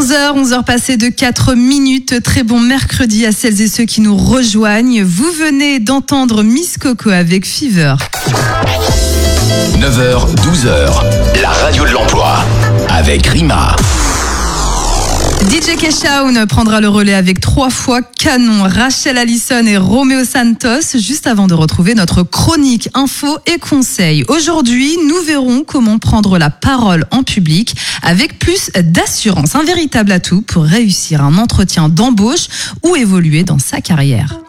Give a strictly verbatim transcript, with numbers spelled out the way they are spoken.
onze heures, onze heures passées de quatre minutes. Très bon mercredi à celles et ceux qui nous rejoignent. Vous venez d'entendre Miss Coco avec Fever. neuf heures, douze heures, la radio de l'emploi avec Rima. D J Keshaun prendra le relais avec trois fois canon, Rachel Allison et Romeo Santos, juste avant de retrouver notre chronique info et conseils. Aujourd'hui, nous verrons comment prendre la parole en public avec plus d'assurance. Un véritable atout pour réussir un entretien d'embauche ou évoluer dans sa carrière.